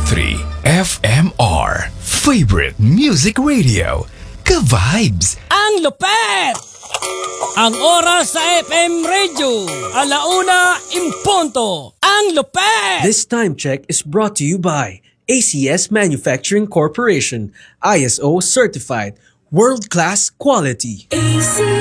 FMR Favorite Music Radio. Ka-vibes! Ang lupet! Ang oras sa FM Radio, 1:00 Ang lupet! This time check is brought to you by ACS Manufacturing Corporation, ISO certified, world-class quality.